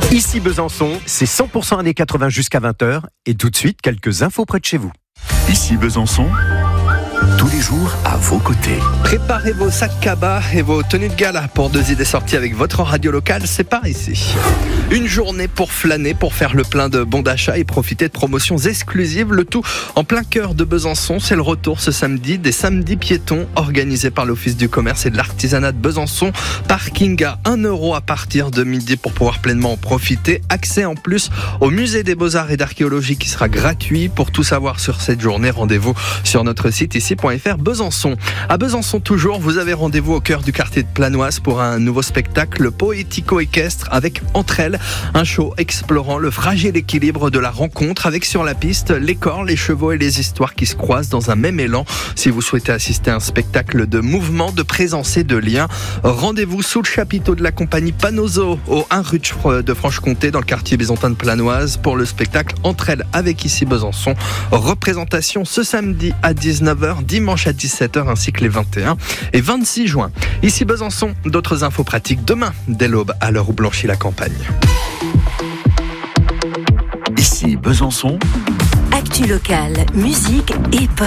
Ici Besançon, c'est 100% années 80 jusqu'à 20h. Et tout de suite, quelques infos près de chez vous. Ici Besançon, tous les jours à vos côtés. Préparez vos sacs cabas et vos tenues de gala pour 2 idées sorties avec votre radio locale, c'est par ici. Une journée pour flâner, pour faire le plein de bons d'achat et profiter de promotions exclusives, le tout en plein cœur de Besançon. C'est le retour ce samedi des samedis piétons organisés par l'Office du commerce et de l'artisanat de Besançon. Parking à 1 € à partir de midi pour pouvoir pleinement en profiter. Accès en plus au musée des beaux-arts et d'archéologie qui sera gratuit. Pour tout savoir sur cette journée, rendez-vous sur notre site ici.fr Besançon. À Besançon toujours, vous avez rendez-vous au cœur du quartier de Planoise pour un nouveau spectacle poético-équestre avec Entre elles, un show explorant le fragile équilibre de la rencontre avec sur la piste les corps, les chevaux et les histoires qui se croisent dans un même élan. Si vous souhaitez assister à un spectacle de mouvement, de présence et de lien, rendez-vous sous le chapiteau de la compagnie Panozo au 1 rue de Franche-Comté dans le quartier byzantin de Planoise pour le spectacle Entre elles avec ici Besançon. Représentation ce samedi à 19h, dimanche à 17h ainsi que les 21 et 26 juin. Ici Besançon, d'autres infos pratiques demain dès l'aube à l'heure où blanchit la campagne. Ici Besançon, Actu locale, musique et